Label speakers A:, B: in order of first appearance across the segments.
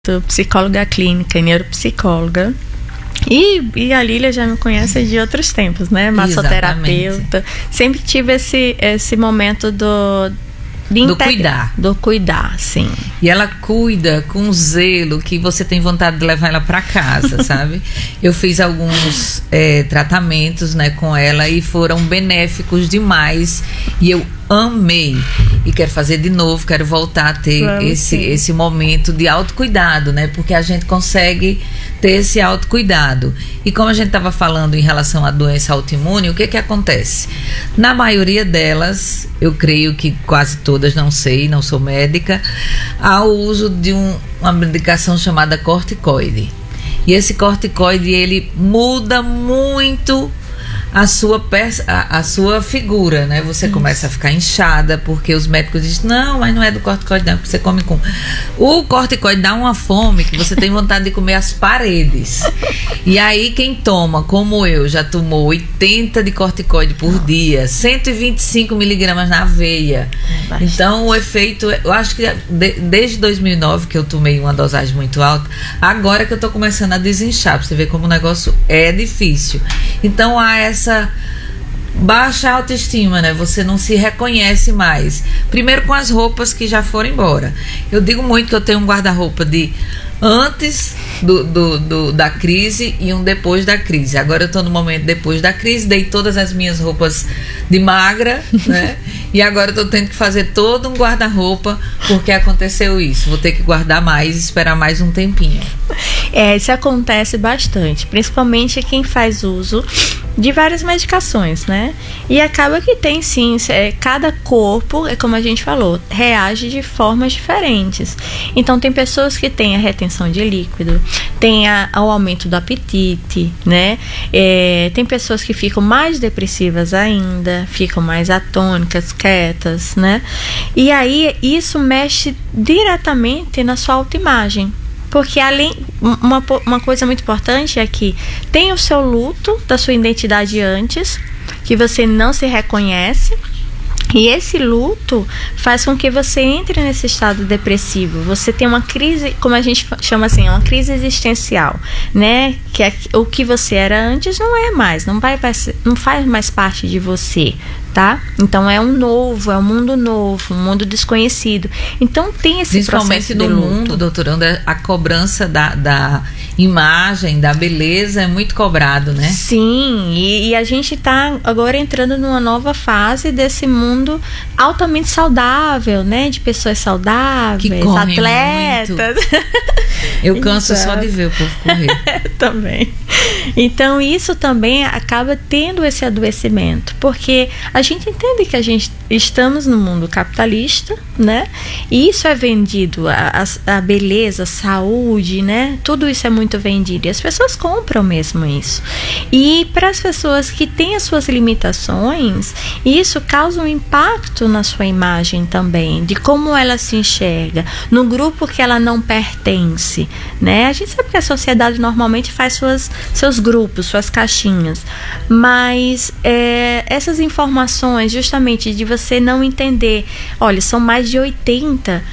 A: Sou psicóloga clínica e neuropsicóloga. E a Lília já me conhece de outros tempos, né? Massoterapeuta. Sempre tive esse momento do cuidar. Do cuidar, sim.
B: E ela cuida com zelo que você tem vontade de levar ela para casa, sabe? Eu fiz alguns tratamentos, né, com ela e foram benéficos demais. E eu amei. E quero fazer de novo, quero voltar a ter esse momento de autocuidado, né? Porque a gente consegue ter esse autocuidado. E como a gente estava falando em relação à doença autoimune, o que acontece? Na maioria delas, eu creio que quase todas, não sei, não sou médica, há o uso de uma medicação chamada corticoide. E esse corticoide, ele muda muito a sua figura, né? Você começa a ficar inchada, porque os médicos dizem, não, mas não é do corticoide não, porque você come com... O corticoide dá uma fome que você tem vontade de comer as paredes. E aí quem toma, como eu, já tomou 80 de corticoide por dia, 125 miligramas na veia. Então o efeito, eu acho que desde 2009 que eu tomei uma dosagem muito alta, agora que eu tô começando a desinchar, pra você ver como o negócio é difícil. Então há essa baixa autoestima, né? Você não se reconhece mais. Primeiro com as roupas que já foram embora. Eu digo muito que eu tenho um guarda-roupa de antes da crise e um depois da crise. Agora eu estou no momento depois da crise, dei todas as minhas roupas de magra, né? E agora eu estou tendo que fazer todo um guarda-roupa porque aconteceu isso. Vou ter que guardar mais, esperar mais um tempinho.
A: Isso acontece bastante, principalmente quem faz uso de várias medicações, né? E acaba que tem sim, cada corpo, como a gente falou, reage de formas diferentes. Então tem pessoas que têm a retenção de líquido, tem o aumento do apetite, né? Tem pessoas que ficam mais depressivas ainda, ficam mais atônicas, quietas, né? E aí isso mexe diretamente na sua autoimagem. Porque além, uma coisa muito importante é que tem o seu luto da sua identidade antes, que você não se reconhece, e esse luto faz com que você entre nesse estado depressivo. Você tem uma crise, como a gente chama assim, uma crise existencial, né? Que o que você era antes não é mais, não faz mais parte de você, tá? Então é um mundo novo, um mundo desconhecido. Então tem esse processo de luto.
B: Principalmente no mundo, doutora, onde a cobrança da imagem, da beleza é muito cobrado, né?
A: Sim, e a gente tá agora entrando numa nova fase desse mundo altamente saudável, né? De pessoas saudáveis,
B: que correm
A: atletas.
B: Muito. Eu canso só de ver o povo correr.
A: Também. Então isso também acaba tendo esse adoecimento, porque a gente entende que estamos no mundo capitalista, né? E isso é vendido, a beleza, a saúde, né? Tudo isso é muito vendido e as pessoas compram mesmo isso. E para as pessoas que têm as suas limitações, isso causa um impacto na sua imagem também, de como ela se enxerga, no grupo que ela não pertence, né? A gente sabe que a sociedade normalmente faz seus grupos, suas caixinhas, mas essas informações justamente de você não entender, olha, são mais de 80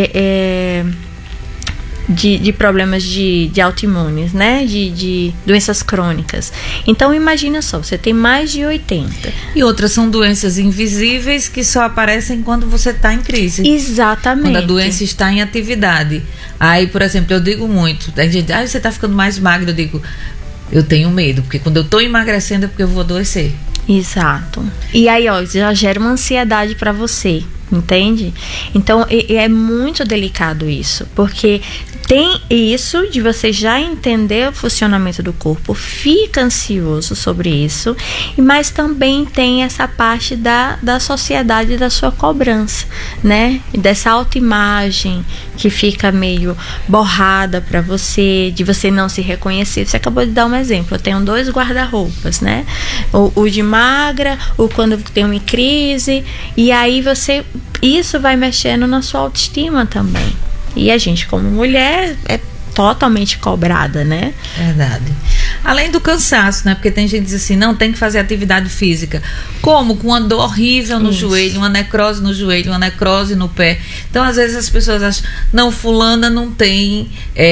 A: de problemas de autoimunes, né? De doenças crônicas. Então imagina só, você tem mais de 80.
B: E outras são doenças invisíveis que só aparecem quando você está em crise.
A: Exatamente.
B: Quando a doença está em atividade. Aí, por exemplo, eu digo muito, a gente, você está ficando mais magra, eu digo, eu tenho medo, porque quando eu estou emagrecendo é porque eu vou adoecer.
A: Exato. E aí, ó, já gera uma ansiedade para você, entende? Então, é muito delicado isso, porque tem isso de você já entender o funcionamento do corpo, fica ansioso sobre isso, mas também tem essa parte da sociedade, da sua cobrança, né? Dessa autoimagem que fica meio borrada para você, de você não se reconhecer. Você acabou de dar um exemplo, eu tenho 2 guarda-roupas, né? O de magra, o quando tem uma crise, e aí isso vai mexendo na sua autoestima também. E a gente, como mulher, totalmente cobrada, né?
B: Verdade. Além do cansaço, né? Porque tem gente que diz assim, não, tem que fazer atividade física. Como? Com uma dor horrível no joelho, uma necrose no joelho, uma necrose no pé. Então, às vezes as pessoas acham, não, fulana não tem